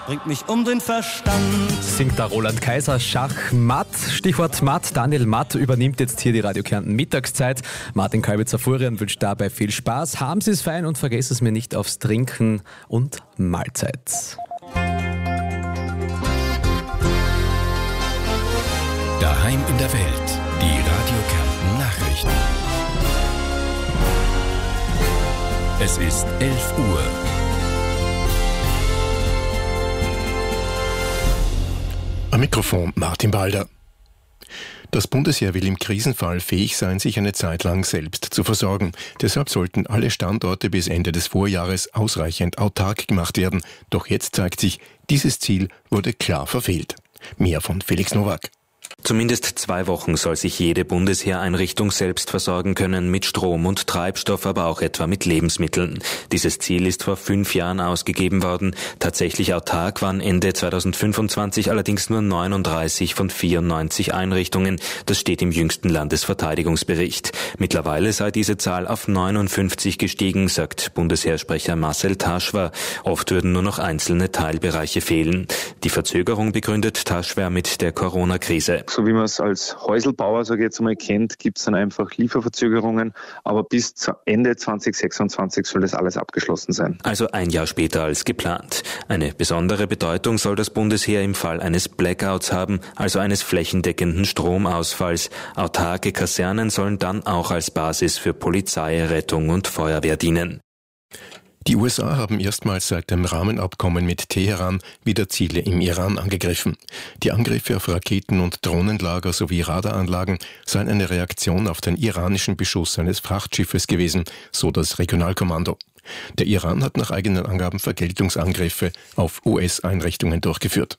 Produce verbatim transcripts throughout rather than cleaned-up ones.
Bringt mich um den Verstand. Singt da Roland Kaiser, Schachmatt. Stichwort Matt. Daniel Matt übernimmt jetzt hier die Radio Kärnten Mittagszeit. Martin Kalbitzer-Furian wünscht dabei viel Spaß. Haben Sie es fein und vergessen es mir nicht aufs Trinken und Mahlzeit. Daheim in der Welt. Die Radio Kärnten Nachrichten. Es ist elf Uhr. Am Mikrofon Martin Balder. Das Bundesheer will im Krisenfall fähig sein, sich eine Zeit lang selbst zu versorgen. Deshalb sollten alle Standorte bis Ende des Vorjahres ausreichend autark gemacht werden. Doch jetzt zeigt sich, dieses Ziel wurde klar verfehlt. Mehr von Felix Nowak. Zumindest zwei Wochen soll sich jede Bundesheereinrichtung selbst versorgen können, mit Strom und Treibstoff, aber auch etwa mit Lebensmitteln. Dieses Ziel ist vor fünf Jahren ausgegeben worden. Tatsächlich autark waren Ende zweitausendfünfundzwanzig allerdings nur neununddreißig von vierundneunzig Einrichtungen. Das steht im jüngsten Landesverteidigungsbericht. Mittlerweile sei diese Zahl auf neunundfünfzig gestiegen, sagt Bundesheersprecher Marcel Taschwer. Oft würden nur noch einzelne Teilbereiche fehlen. Die Verzögerung begründet Taschwer mit der Corona-Krise. So wie man es als Häuselbauer, sage ich jetzt mal, kennt, gibt es dann einfach Lieferverzögerungen. Aber bis Ende zweitausendsechsundzwanzig soll das alles abgeschlossen sein. Also ein Jahr später als geplant. Eine besondere Bedeutung soll das Bundesheer im Fall eines Blackouts haben, also eines flächendeckenden Stromausfalls. Autarke Kasernen sollen dann auch als Basis für Polizei, Rettung und Feuerwehr dienen. Die U S A haben erstmals seit dem Rahmenabkommen mit Teheran wieder Ziele im Iran angegriffen. Die Angriffe auf Raketen- und Drohnenlager sowie Radaranlagen seien eine Reaktion auf den iranischen Beschuss eines Frachtschiffes gewesen, so das Regionalkommando. Der Iran hat nach eigenen Angaben Vergeltungsangriffe auf U S-Einrichtungen durchgeführt.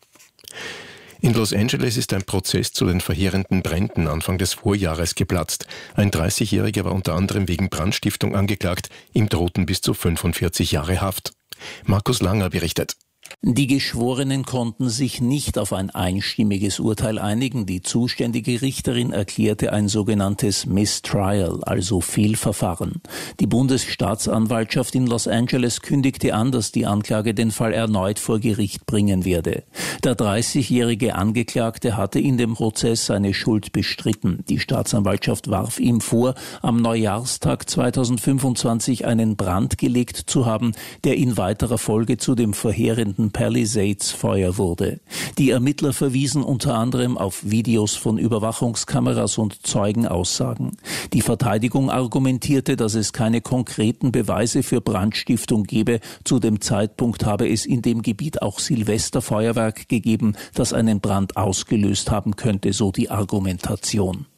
In Los Angeles ist ein Prozess zu den verheerenden Bränden Anfang des Vorjahres geplatzt. Ein dreißigjähriger war unter anderem wegen Brandstiftung angeklagt. Ihm drohten bis zu fünfundvierzig Jahre Haft. Markus Langer berichtet. Die Geschworenen konnten sich nicht auf ein einstimmiges Urteil einigen. Die zuständige Richterin erklärte ein sogenanntes Mistrial, also Fehlverfahren. Die Bundesstaatsanwaltschaft in Los Angeles kündigte an, dass die Anklage den Fall erneut vor Gericht bringen werde. Der dreißigjährige Angeklagte hatte in dem Prozess seine Schuld bestritten. Die Staatsanwaltschaft warf ihm vor, am Neujahrstag zweitausendfünfundzwanzig einen Brand gelegt zu haben, der in weiterer Folge zu dem verheerenden Palisades-Feuer wurde. Die Ermittler verwiesen unter anderem auf Videos von Überwachungskameras und Zeugenaussagen. Die Verteidigung argumentierte, dass es keine konkreten Beweise für Brandstiftung gebe. Zu dem Zeitpunkt habe es in dem Gebiet auch Silvesterfeuerwerk gegeben, das einen Brand ausgelöst haben könnte, so die Argumentation.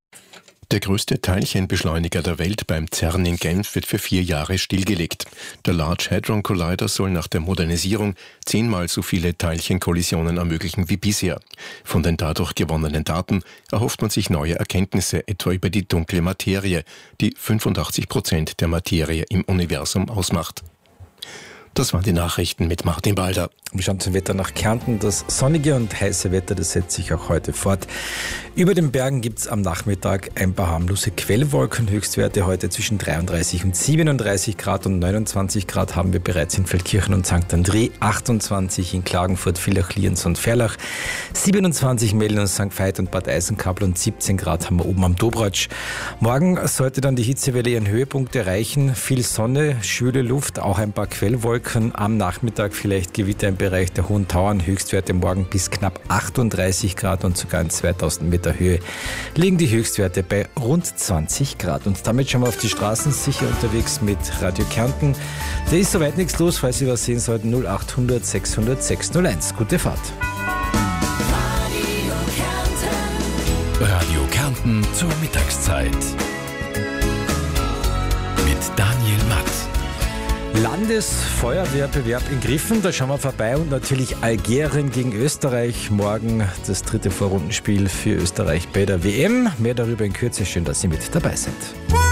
Der größte Teilchenbeschleuniger der Welt beim CERN in Genf wird für vier Jahre stillgelegt. Der Large Hadron Collider soll nach der Modernisierung zehnmal so viele Teilchenkollisionen ermöglichen wie bisher. Von den dadurch gewonnenen Daten erhofft man sich neue Erkenntnisse, etwa über die dunkle Materie, die fünfundachtzig Prozent der Materie im Universum ausmacht. Das waren die Nachrichten mit Martin Balder. Wir schauen zum Wetter nach Kärnten. Das sonnige und heiße Wetter, das setzt sich auch heute fort. Über den Bergen gibt es am Nachmittag ein paar harmlose Quellwolken. Höchstwerte heute zwischen dreiunddreißig und siebenunddreißig Grad und neunundzwanzig Grad haben wir bereits in Feldkirchen und Sankt André, achtundzwanzig in Klagenfurt, Villach, Lienz und Ferlach, siebenundzwanzig in Melln und Sankt Veit und Bad Eisenkabel und siebzehn Grad haben wir oben am Dobratsch. Morgen sollte dann die Hitzewelle ihren Höhepunkt erreichen. Viel Sonne, schwüle Luft, auch ein paar Quellwolken. Am Nachmittag vielleicht Gewitter im Bereich der Hohen Tauern, Höchstwerte morgen bis knapp achtunddreißig Grad und sogar in zweitausend Meter Höhe liegen die Höchstwerte bei rund zwanzig Grad. Und damit schauen wir auf die Straßen, sicher unterwegs mit Radio Kärnten. Da ist soweit nichts los, falls Sie was sehen sollten, null achthundert sechshundert sechshunderteins. Gute Fahrt. Radio Kärnten. Radio Kärnten zur Mittagszeit. Mit Daniel Matt. Landesfeuerwehrbewerb in Griffen, da schauen wir vorbei und natürlich Algerien gegen Österreich. Morgen das dritte Vorrundenspiel für Österreich bei der W M. Mehr darüber in Kürze. Schön, dass Sie mit dabei sind.